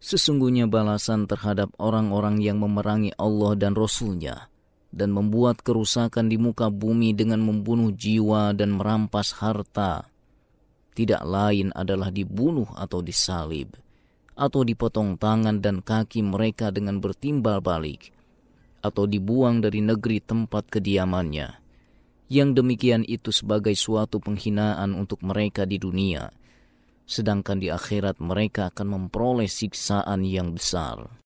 Sesungguhnya balasan terhadap orang-orang yang memerangi Allah dan Rasul-Nya dan membuat kerusakan di muka bumi dengan membunuh jiwa dan merampas harta, tidak lain adalah dibunuh atau disalib, atau dipotong tangan dan kaki mereka dengan bertimbal balik, atau dibuang dari negeri tempat kediamannya. Yang demikian itu sebagai suatu penghinaan untuk mereka di dunia, sedangkan di akhirat mereka akan memperoleh siksaan yang besar.